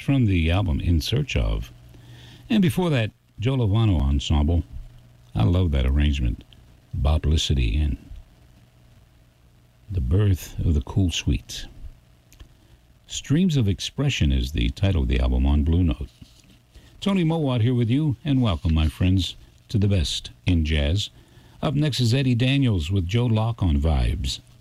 from the album In Search Of. And before that, Joe Lovano Ensemble. I love that arrangement. Boplicity and the birth of the Cool Suite. Streams of Expression is the title of the album on Blue Note. Tony Mowat here with you, and welcome, my friends, to the best in jazz. Up next is Eddie Daniels with Joe Locke on Vibes